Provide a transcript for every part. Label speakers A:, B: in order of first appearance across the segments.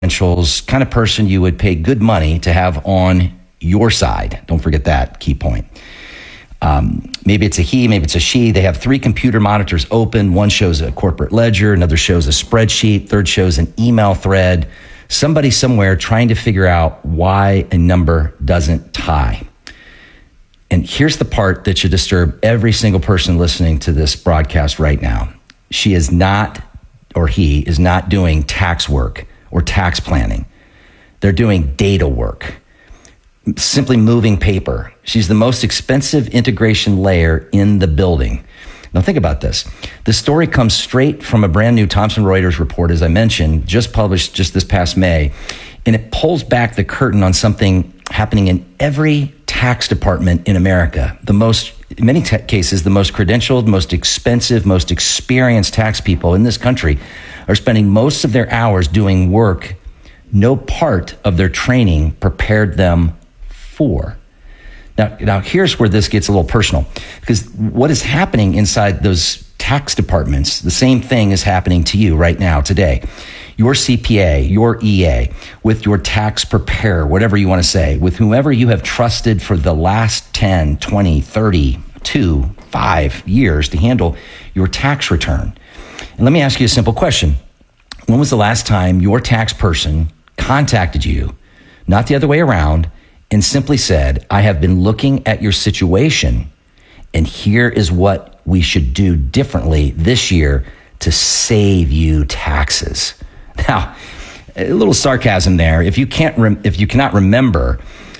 A: credentials, kind of person you would pay good money to have on your side. Don't forget that key point. Maybe it's a he, maybe it's a she. They have 3 computer monitors open. One shows a corporate ledger, another shows a spreadsheet, third shows an email thread. Somebody somewhere trying to figure out why a number doesn't tie. And here's the part that should disturb every single person listening to this broadcast right now. She is not, or he is not doing tax work or tax planning. They're doing data work, simply moving paper. She's the most expensive integration layer in the building. Now think about this. The story comes straight from a brand new Thomson Reuters report, as I mentioned, just published just this past May, and it pulls back the curtain on something happening in every tax department in America. In many cases, the most credentialed, most expensive, most experienced tax people in this country are spending most of their hours doing work no part of their training prepared them for. Now here's where this gets a little personal, because what is happening inside those tax departments, the same thing is happening to you right now today. Your CPA, your EA, with your tax preparer, whatever you want to say, with whomever you have trusted for the last 10, 20, 30, 2, 5 years to handle your tax return. And let me ask you a simple question. When was the last time your tax person contacted you, not the other way around, and simply said, I have been looking at your situation, and here is what we should do differently this year to save you taxes? Now, a little sarcasm there. If you cannot remember,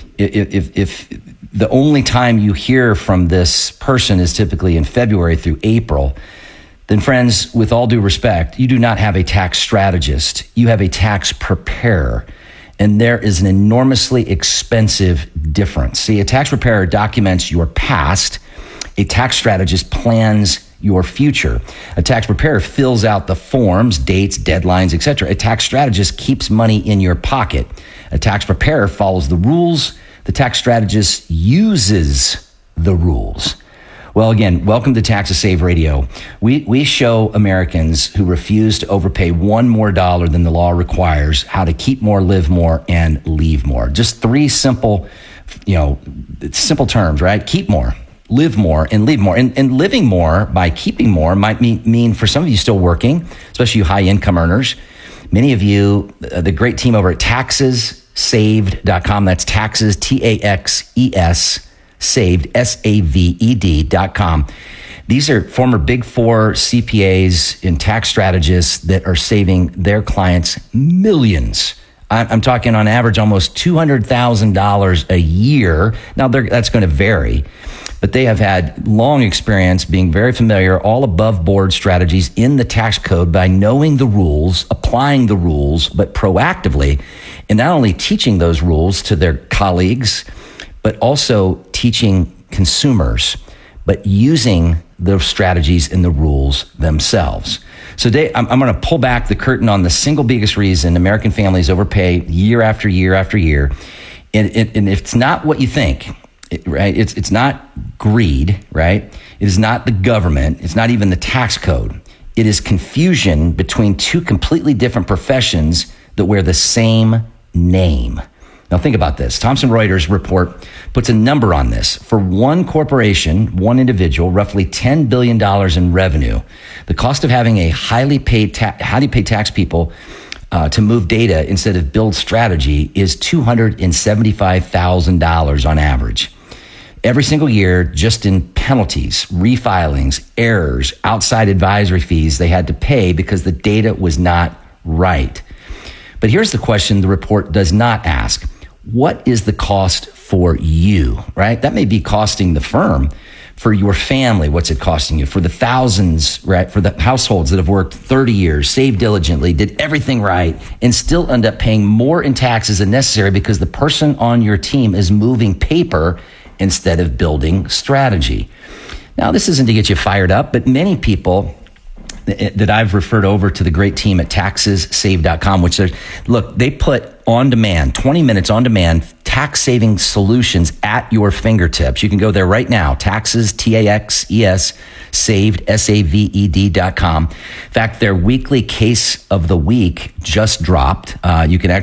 A: if the only time you hear from this person is typically in February through April, then friends, with all due respect, you do not have a tax strategist. You have a tax preparer. And there is an enormously expensive difference. See, a tax preparer documents your past. A tax strategist plans your future. A tax preparer fills out the forms, dates, deadlines, etc. A tax strategist keeps money in your pocket. A tax preparer follows the rules. The tax strategist uses the rules. Well, again, welcome to Tax to Save Radio. We show Americans who refuse to overpay $1 more than the law requires how to keep more, live more, and leave more. Just 3 simple terms, right? Keep more, live more, and leave more. And living more by keeping more might mean for some of you still working, especially you high income earners. Many of you, the great team over at taxessaved.com, that's taxes, TAXES, saved, SAVED.com. These are former Big Four CPAs and tax strategists that are saving their clients millions. I'm talking on average almost $200,000 a year. Now that's going to vary, but they have had long experience being very familiar, all above board strategies in the tax code by knowing the rules, applying the rules, but proactively, and not only teaching those rules to their colleagues, but also teaching consumers, but using the strategies and the rules themselves. So today, I'm going to pull back the curtain on the single biggest reason American families overpay year after year after year. And it's not what you think, right? It's not greed, right? It is not the government. It's not even the tax code. It is confusion between 2 completely different professions that wear the same name. Now think about this. Thomson Reuters report puts a number on this. For one corporation, one individual, roughly $10 billion in revenue, the cost of having a highly paid tax people to move data instead of build strategy is $275,000 on average. Every single year, just in penalties, refilings, errors, outside advisory fees they had to pay because the data was not right. But here's the question the report does not ask. What is the cost for you, right? That may be costing the firm. For your family, what's it costing you? For the thousands, right? For the households that have worked 30 years, saved diligently, did everything right, and still end up paying more in taxes than necessary because the person on your team is moving paper instead of building strategy. Now, this isn't to get you fired up, but many people that I've referred over to the great team at taxessave.com, which they put on demand, 20 minutes on demand tax saving solutions at your fingertips. You can go there right now. Taxes, TAXES, saved, SAVED.com. In fact, their weekly case of the week just dropped. You can actually